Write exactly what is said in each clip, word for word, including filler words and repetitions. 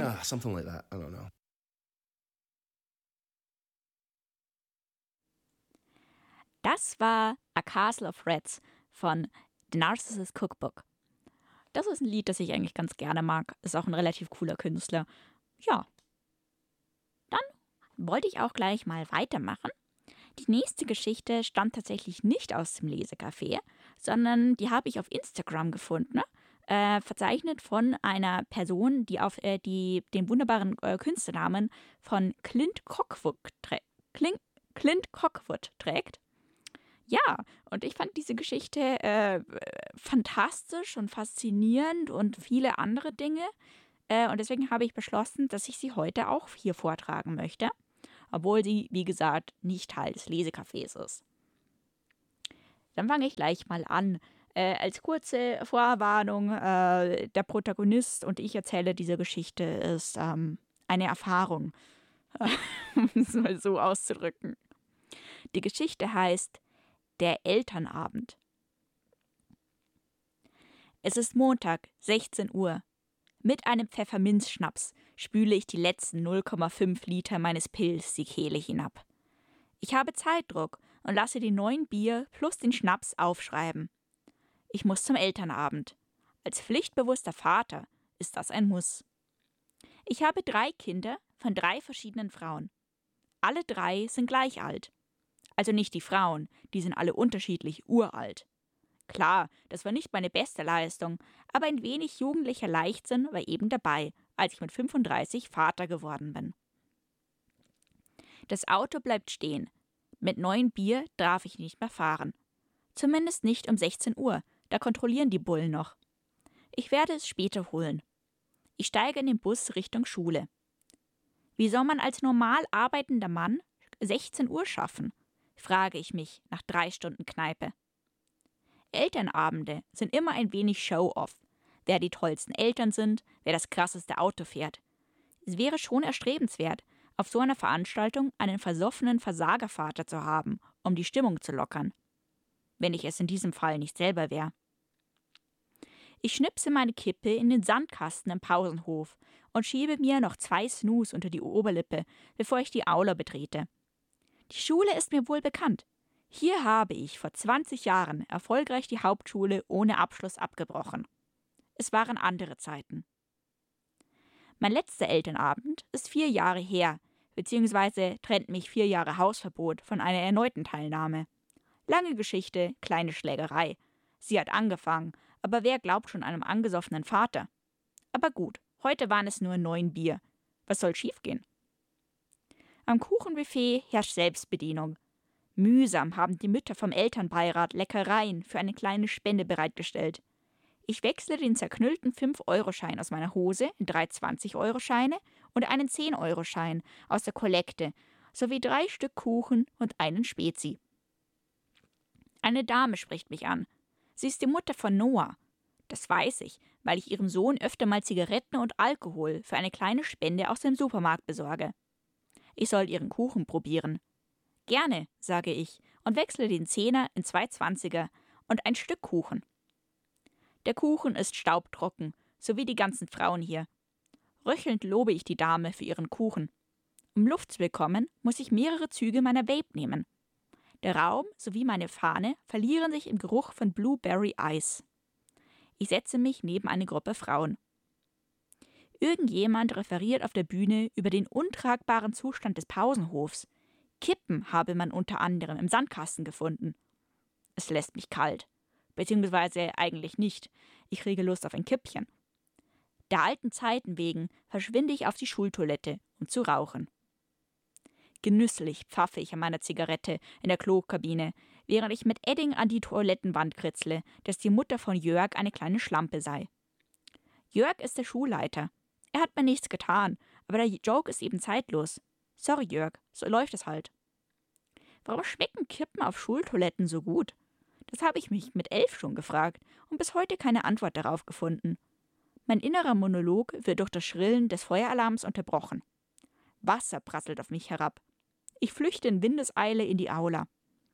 Yeah, something like that. I don't know. Das war A Castle of Reds von The Narcissus Cookbook. Das ist ein Lied, das ich eigentlich ganz gerne mag. Ist auch ein relativ cooler Künstler. Ja. Dann wollte ich auch gleich mal weitermachen. Die nächste Geschichte stammt tatsächlich nicht aus dem Lesecafé, sondern die habe ich auf Instagram gefunden. Äh, verzeichnet von einer Person, die auf äh, die den wunderbaren äh, Künstlernamen von Clint Cockwood, trä Clint, Clint Cockwood trägt. Ja, und ich fand diese Geschichte äh, fantastisch und faszinierend und viele andere Dinge. Äh, und deswegen habe ich beschlossen, dass ich sie heute auch hier vortragen möchte. Obwohl sie, wie gesagt, nicht Teil des Lesecafés ist. Dann fange ich gleich mal an. Äh, als kurze Vorwarnung, äh, der Protagonist und ich erzähle diese Geschichte ist ähm, eine Erfahrung, um es mal so auszudrücken. Die Geschichte heißt Der Elternabend. Es ist Montag, sechzehn Uhr. Mit einem Pfefferminzschnaps spüle ich die letzten null Komma fünf Liter meines Pilz die Kehle hinab. Ich habe Zeitdruck und lasse die neun Bier plus den Schnaps aufschreiben. Ich muss zum Elternabend. Als pflichtbewusster Vater ist das ein Muss. Ich habe drei Kinder von drei verschiedenen Frauen. Alle drei sind gleich alt. Also nicht die Frauen, die sind alle unterschiedlich uralt. Klar, das war nicht meine beste Leistung, aber ein wenig jugendlicher Leichtsinn war eben dabei, als ich mit fünfunddreißig Vater geworden bin. Das Auto bleibt stehen. Mit neun Bier darf ich nicht mehr fahren. Zumindest nicht um sechzehn Uhr, da kontrollieren die Bullen noch. Ich werde es später holen. Ich steige in den Bus Richtung Schule. Wie soll man als normal arbeitender Mann sechzehn Uhr schaffen, frage ich mich nach drei Stunden Kneipe. Elternabende sind immer ein wenig Show-off. Wer die tollsten Eltern sind, wer das krasseste Auto fährt. Es wäre schon erstrebenswert, auf so einer Veranstaltung einen versoffenen Versagervater zu haben, um die Stimmung zu lockern. Wenn ich es in diesem Fall nicht selber wäre. Ich schnipse meine Kippe in den Sandkasten im Pausenhof und schiebe mir noch zwei Snus unter die Oberlippe, bevor ich die Aula betrete. Die Schule ist mir wohl bekannt. Hier habe ich vor zwanzig Jahren erfolgreich die Hauptschule ohne Abschluss abgebrochen. Es waren andere Zeiten. Mein letzter Elternabend ist vier Jahre her, beziehungsweise trennt mich vier Jahre Hausverbot von einer erneuten Teilnahme. Lange Geschichte, kleine Schlägerei. Sie hat angefangen, aber wer glaubt schon einem angesoffenen Vater? Aber gut, heute waren es nur neun Bier. Was soll schiefgehen? Am Kuchenbuffet herrscht Selbstbedienung. Mühsam haben die Mütter vom Elternbeirat Leckereien für eine kleine Spende bereitgestellt. Ich wechsle den zerknüllten fünf-Euro-Schein aus meiner Hose in drei zwanzig-Euro-Scheine und einen zehn-Euro-Schein aus der Kollekte sowie drei Stück Kuchen und einen Spezi. Eine Dame spricht mich an. Sie ist die Mutter von Noah. Das weiß ich, weil ich ihrem Sohn öfter mal Zigaretten und Alkohol für eine kleine Spende aus dem Supermarkt besorge. Ich soll ihren Kuchen probieren. Gerne, sage ich und wechsle den Zehner in zwei Zwanziger und ein Stück Kuchen. Der Kuchen ist staubtrocken, so wie die ganzen Frauen hier. Röchelnd lobe ich die Dame für ihren Kuchen. Um Luft zu bekommen, muss ich mehrere Züge meiner Vape nehmen. Der Raum sowie meine Fahne verlieren sich im Geruch von Blueberry Eis. Ich setze mich neben eine Gruppe Frauen. Irgendjemand referiert auf der Bühne über den untragbaren Zustand des Pausenhofs. Kippen habe man unter anderem im Sandkasten gefunden. Es lässt mich kalt. Beziehungsweise eigentlich nicht. Ich kriege Lust auf ein Kippchen. Der alten Zeiten wegen verschwinde ich auf die Schultoilette, um zu rauchen. Genüsslich pfaffe ich an meiner Zigarette in der Klokabine, während ich mit Edding an die Toilettenwand kritzle, dass die Mutter von Jörg eine kleine Schlampe sei. Jörg ist der Schulleiter. Er hat mir nichts getan, aber der Joke ist eben zeitlos. Sorry, Jörg, so läuft es halt. Warum schmecken Kippen auf Schultoiletten so gut? Das habe ich mich mit elf schon gefragt und bis heute keine Antwort darauf gefunden. Mein innerer Monolog wird durch das Schrillen des Feueralarms unterbrochen. Wasser prasselt auf mich herab. Ich flüchte in Windeseile in die Aula.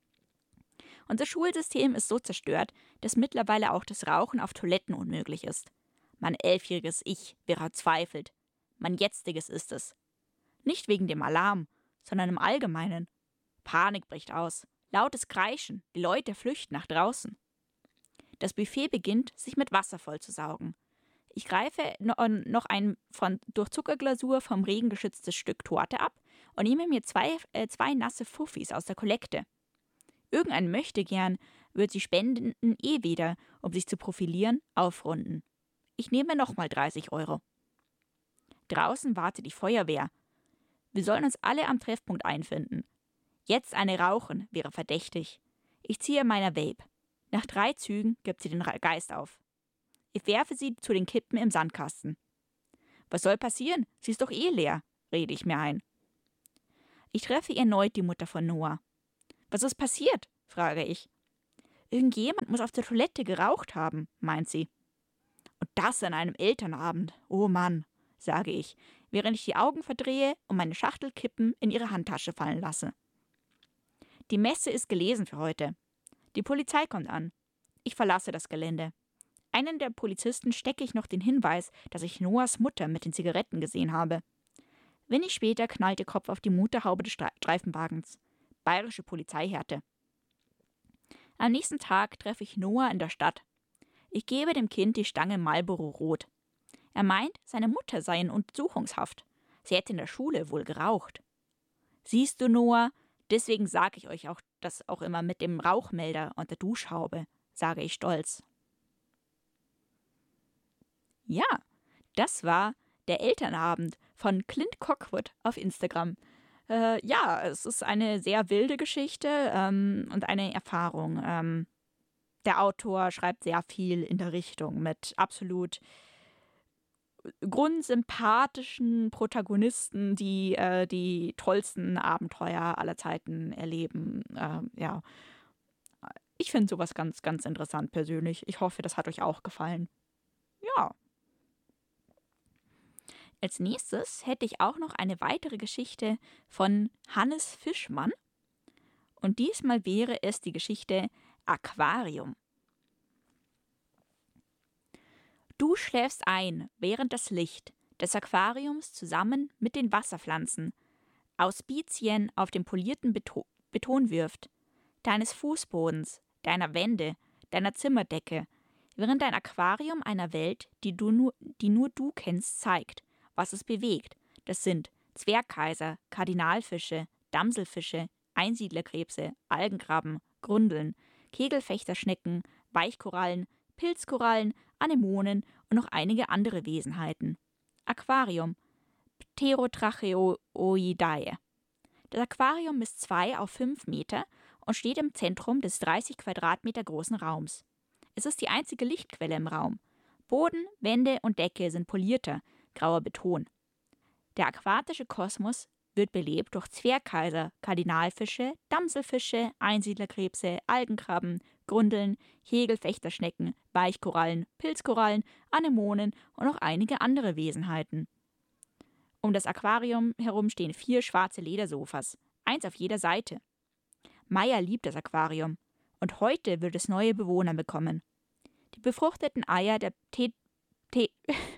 Unser Schulsystem ist so zerstört, dass mittlerweile auch das Rauchen auf Toiletten unmöglich ist. Mein elfjähriges Ich wäre verzweifelt. Mein jetziges ist es. Nicht wegen dem Alarm, sondern im Allgemeinen. Panik bricht aus. Lautes Kreischen. Die Leute flüchten nach draußen. Das Buffet beginnt, sich mit Wasser vollzusaugen. Ich greife noch ein von durch Zuckerglasur vom Regen geschütztes Stück Torte ab und nehme mir zwei, äh, zwei nasse Fuffis aus der Kollekte. Irgendein Möchtegern wird sie Spendenden eh wieder, um sich zu profilieren, aufrunden. Ich nehme nochmal dreißig Euro. Draußen wartet die Feuerwehr. Wir sollen uns alle am Treffpunkt einfinden. Jetzt eine rauchen, wäre verdächtig. Ich ziehe meiner Vape. Nach drei Zügen gibt sie den Geist auf. Ich werfe sie zu den Kippen im Sandkasten. Was soll passieren? Sie ist doch eh leer, rede ich mir ein. Ich treffe erneut die Mutter von Noah. Was ist passiert? Frage ich. Irgendjemand muss auf der Toilette geraucht haben, meint sie. Und das an einem Elternabend. Oh Mann, sage ich, während ich die Augen verdrehe und meine Schachtelkippen in ihre Handtasche fallen lasse. Die Messe ist gelesen für heute. Die Polizei kommt an. Ich verlasse das Gelände. Einen der Polizisten stecke ich noch den Hinweis, dass ich Noahs Mutter mit den Zigaretten gesehen habe. Wenig später knallt ihr Kopf auf die Motorhaube des Streifenwagens. Bayerische Polizeihärte. Am nächsten Tag treffe ich Noah in der Stadt. Ich gebe dem Kind die Stange Marlboro Rot. Er meint, seine Mutter sei in Untersuchungshaft. Sie hätte in der Schule wohl geraucht. Siehst du, Noah, deswegen sage ich euch auch das auch immer mit dem Rauchmelder und der Duschhaube, sage ich stolz. Ja, das war der Elternabend von Clint Cockwood auf Instagram. Äh, ja, es ist eine sehr wilde Geschichte ähm, und eine Erfahrung. Ähm, der Autor schreibt sehr viel in der Richtung mit absolut grundsympathischen Protagonisten, die äh, die tollsten Abenteuer aller Zeiten erleben. Äh, ja, ich finde sowas ganz, ganz interessant persönlich. Ich hoffe, das hat euch auch gefallen. Ja. Als nächstes hätte ich auch noch eine weitere Geschichte von Hannes Fischmann. Und diesmal wäre es die Geschichte Aquarium. Du schläfst ein, während das Licht des Aquariums zusammen mit den Wasserpflanzen Auspizien auf den polierten Beton, Beton wirft, deines Fußbodens, deiner Wände, deiner Zimmerdecke, während dein Aquarium einer Welt, die, du nur, die nur du kennst, zeigt, was es bewegt. Das sind Zwergkaiser, Kardinalfische, Damselfische, Einsiedlerkrebse, Algenkrabben, Grundeln, Kegelfechterschnecken, Weichkorallen, Pilzkorallen, Anemonen und noch einige andere Wesenheiten. Aquarium, Pterotracheoidae. Das Aquarium misst zwei auf fünf Meter und steht im Zentrum des dreißig Quadratmeter großen Raums. Es ist die einzige Lichtquelle im Raum. Boden, Wände und Decke sind polierter, grauer Beton. Der aquatische Kosmos wird belebt durch Zwergkaiser, Kardinalfische, Damselfische, Einsiedlerkrebse, Algenkrabben, Grundeln, Hegelfechterschnecken, Weichkorallen, Pilzkorallen, Anemonen und noch einige andere Wesenheiten. Um das Aquarium herum stehen vier schwarze Ledersofas, eins auf jeder Seite. Maya liebt das Aquarium und heute wird es neue Bewohner bekommen. Die befruchteten Eier der Te- Te-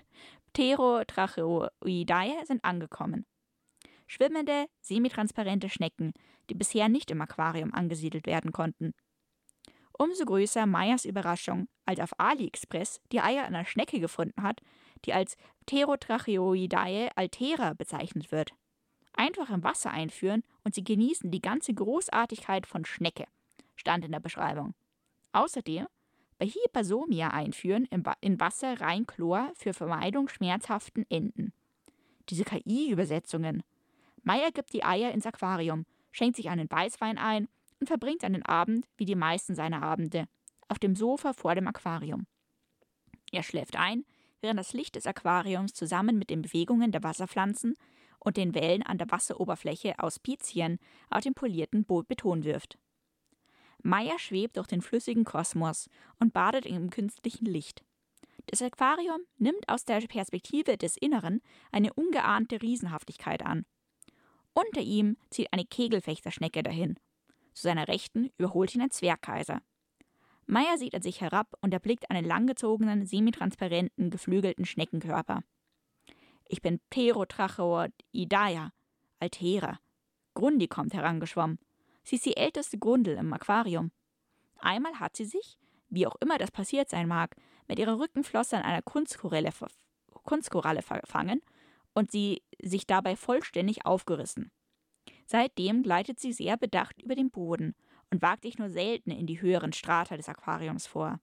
Pterotracheoidae sind angekommen. Schwimmende, semitransparente Schnecken, die bisher nicht im Aquarium angesiedelt werden konnten. Umso größer Mayas Überraschung, als auf AliExpress die Eier einer Schnecke gefunden hat, die als Pterotracheoidae altera bezeichnet wird. Einfach im Wasser einführen und sie genießen die ganze Großartigkeit von Schnecke, stand in der Beschreibung. Außerdem bei Hypersomia einführen in Wasser rein Chlor für Vermeidung schmerzhaften Enden. Diese K I-Übersetzungen. Maya gibt die Eier ins Aquarium, schenkt sich einen Weißwein ein und verbringt einen Abend, wie die meisten seiner Abende, auf dem Sofa vor dem Aquarium. Er schläft ein, während das Licht des Aquariums zusammen mit den Bewegungen der Wasserpflanzen und den Wellen an der Wasseroberfläche Auspizien auf den polierten Beton wirft. Maya schwebt durch den flüssigen Kosmos und badet im künstlichen Licht. Das Aquarium nimmt aus der Perspektive des Inneren eine ungeahnte Riesenhaftigkeit an. Unter ihm zieht eine Kegelfechterschnecke dahin. Zu seiner Rechten überholt ihn ein Zwergkaiser. Maya sieht an sich herab und erblickt einen langgezogenen, semitransparenten, geflügelten Schneckenkörper. Ich bin Pterotracheoidea, Altera. Grundi kommt herangeschwommen. Sie ist die älteste Grundel im Aquarium. Einmal hat sie sich, wie auch immer das passiert sein mag, mit ihrer Rückenflosse an einer Kunstkoralle, Kunstkoralle verfangen und sie sich dabei vollständig aufgerissen. Seitdem gleitet sie sehr bedacht über den Boden und wagt sich nur selten in die höheren Strata des Aquariums vor.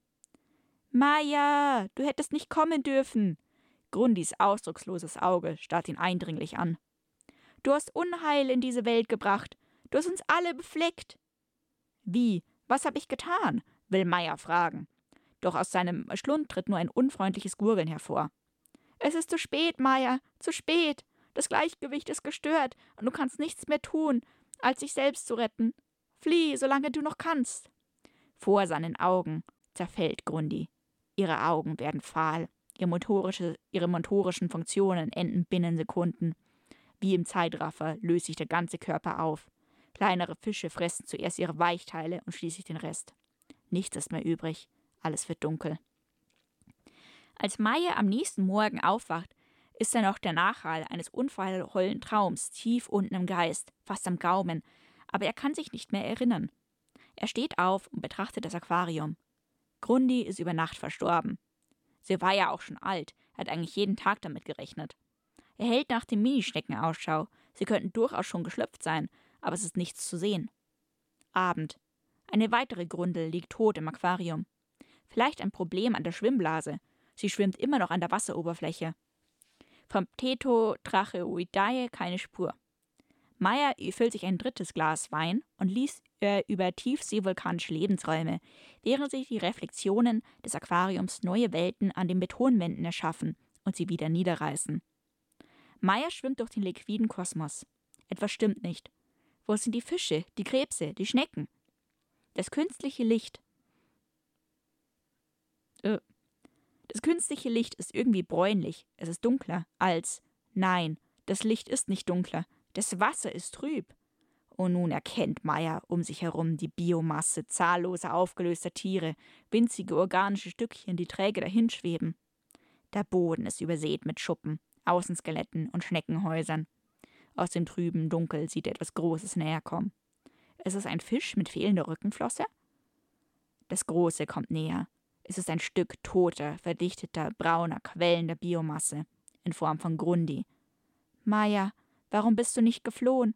»Maya, du hättest nicht kommen dürfen!« Grundis ausdrucksloses Auge starrt ihn eindringlich an. »Du hast Unheil in diese Welt gebracht. Du hast uns alle befleckt.« »Wie? Was habe ich getan?« will Maya fragen. Doch aus seinem Schlund tritt nur ein unfreundliches Gurgeln hervor. »Es ist zu spät, Maya, zu spät. Das Gleichgewicht ist gestört und du kannst nichts mehr tun, als dich selbst zu retten. Flieh, solange du noch kannst.« Vor seinen Augen zerfällt Grundi. Ihre Augen werden fahl. Ihre, motorische, ihre motorischen Funktionen enden binnen Sekunden. Wie im Zeitraffer löst sich der ganze Körper auf. Kleinere Fische fressen zuerst ihre Weichteile und schließlich den Rest. Nichts ist mehr übrig. Alles wird dunkel. Als Maya am nächsten Morgen aufwacht, ist er noch der Nachhall eines unfallvollen Traums tief unten im Geist, fast am Gaumen, aber er kann sich nicht mehr erinnern. Er steht auf und betrachtet das Aquarium. Grundi ist über Nacht verstorben. Sie war ja auch schon alt, hat eigentlich jeden Tag damit gerechnet. Er hält nach den Minischnecken Ausschau. Sie könnten durchaus schon geschlüpft sein, aber es ist nichts zu sehen. Abend. Eine weitere Grundel liegt tot im Aquarium. Vielleicht ein Problem an der Schwimmblase. Sie schwimmt immer noch an der Wasseroberfläche. Vom Pterotracheoidea keine Spur. Maya füllt sich ein drittes Glas Wein und liest äh, über tiefseevulkanische Lebensräume, während sich die Reflexionen des Aquariums neue Welten an den Betonwänden erschaffen und sie wieder niederreißen. Maya schwimmt durch den liquiden Kosmos. Etwas stimmt nicht. Wo sind die Fische, die Krebse, die Schnecken? Das künstliche Licht. Äh, das künstliche Licht ist irgendwie bräunlich. Es ist dunkler als. Nein, das Licht ist nicht dunkler. Das Wasser ist trüb. Und nun erkennt Maya um sich herum die Biomasse zahlloser aufgelöster Tiere, winzige organische Stückchen, die träge dahinschweben. Der Boden ist übersät mit Schuppen, Außenskeletten und Schneckenhäusern. Aus dem trüben Dunkel sieht er etwas Großes näher kommen. Ist es ein Fisch mit fehlender Rückenflosse? Das Große kommt näher. Es ist ein Stück toter, verdichteter, brauner, quellender Biomasse in Form von Grundi. »Maya, warum bist du nicht geflohen?«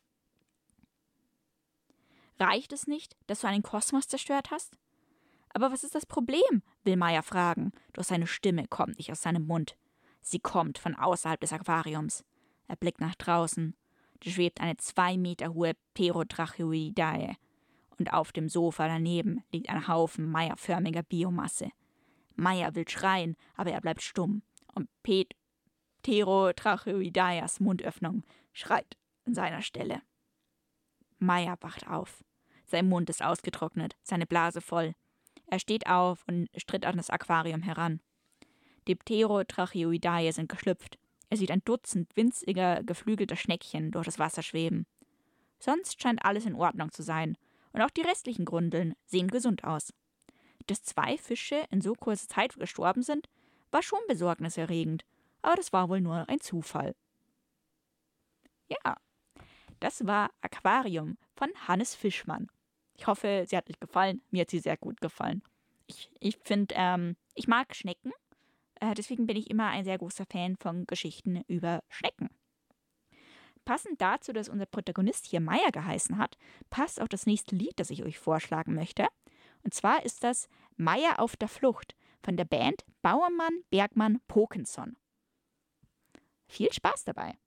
»Reicht es nicht, dass du einen Kosmos zerstört hast?« »Aber was ist das Problem?« will Maya fragen, doch seine Stimme kommt nicht aus seinem Mund. Sie kommt von außerhalb des Aquariums. Er blickt nach draußen. Da schwebt eine zwei Meter hohe Pterotracheoidea. Und auf dem Sofa daneben liegt ein Haufen meierförmiger Biomasse. Maya will schreien, aber er bleibt stumm. Und Pet Pterotracheoideas Mundöffnung schreit an seiner Stelle. Maya wacht auf. Sein Mund ist ausgetrocknet, seine Blase voll. Er steht auf und stritt an das Aquarium heran. Die Pterotracheoidea sind geschlüpft. Er sieht ein Dutzend winziger, geflügelter Schneckchen durch das Wasser schweben. Sonst scheint alles in Ordnung zu sein. Und auch die restlichen Grundeln sehen gesund aus. Dass zwei Fische in so kurzer Zeit gestorben sind, war schon besorgniserregend. Aber das war wohl nur ein Zufall. Ja, das war Aquarium von Hannes Fischmann. Ich hoffe, sie hat euch gefallen. Mir hat sie sehr gut gefallen. Ich, ich finde, ähm, ich mag Schnecken. Äh, deswegen bin ich immer ein sehr großer Fan von Geschichten über Schnecken. Passend dazu, dass unser Protagonist hier Maya geheißen hat, passt auch das nächste Lied, das ich euch vorschlagen möchte. Und zwar ist das Maya auf der Flucht von der Band Bauermann, Bergmann, Pokenson. Viel Spaß dabei!